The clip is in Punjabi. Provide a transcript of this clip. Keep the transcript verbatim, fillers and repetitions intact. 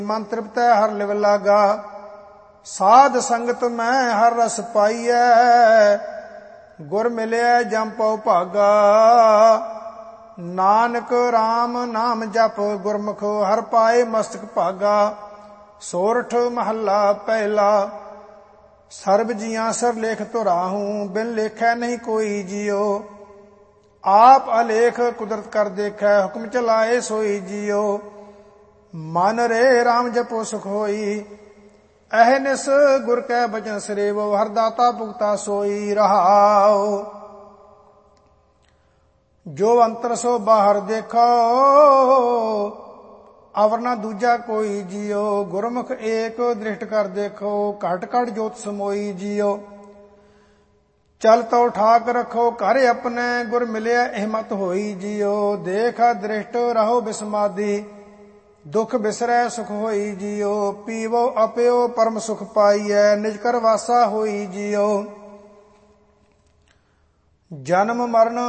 ਮਨ ਤ੍ਰਿਪਤੈ ਹਰ ਲਿਵ ਲਾਗਾ। ਸਾਧ ਸੰਗਤ ਮੈਂ ਹਰ ਰਸ ਪਾਈਐ, ਗੁਰ ਮਿਲਿਆ ਜਮ ਪਉ ਭਾਗਾ। ਨਾਨਕ RAM ਨਾਮ ਜਪ ਗੁਰਮੁਖ, ਹਰ ਪਾਏ ਮਸਤਕ ਭਾਗਾ। ਸੋਰਠ ਮਹੱਲਾ ਪਹਿਲਾ। ਸਰਬ ਜੀਆਂ ਸਰ ਲੇਖ ਧੁਰਾਹੂੰ, ਬਿਨ ਲੇਖੈ ਨਹੀਂ ਕੋਈ ਜਿਉ। ਆਪ ਅਲੇਖ ਕੁਦਰਤ ਕਰ ਦੇਖੈ, ਹੁਕਮ ਚਲਾਏ ਸੋਈ ਜਿਉ। ਮਨ ਰੇ RAM ਜਪੋ ਸੁਖ ਹੋਈ, ਅਹਨਿਸ ਗੁਰ ਕੈ ਬਚਨ ਸਰੇਵੋ। ਹਰ ਦਾਤਾ ਭੁਗਤਾ ਸੋਈ ਰਹਾਉ। ਜੋ ਅੰਤਰ ਸੋ ਬਾਹਰ ਦੇਖੋ, ਅਵਰ ਨਾ ਦੂਜਾ ਕੋਈ ਜਿਉ। ਗੁਰਮੁਖ ਏਕ ਦ੍ਰਿਸ਼ਟ ਕਰ ਦੇਖੋ, ਘਟ ਘਟ ਜੋਤ ਸਮੋਈ ਜਿਉ। ਚਲ ਤਉ ਠਾਕ ਰਖੋ ਘਰ ਆਪਣੇ, ਗੁਰ ਮਿਲਿਆ ਹਿੰਮਤ ਹੋਈ ਜਿਉ। ਦੇਖ ਦ੍ਰਿਸ਼ਟ ਰਹੋ ਬਿਸਮਾਦੀ, ਦੁਖ ਬਿਸਰੈ ਸੁਖ ਹੋਈ ਜਿਉ। ਪੀਵੋ ਅਪਿਓ ਪਰਮ ਸੁਖ ਪਾਈਐ, ਨਿਜ ਕਰ ਵਾਸਾ ਹੋਈ ਜਿਉ। ਜਨਮ ਮਰਨ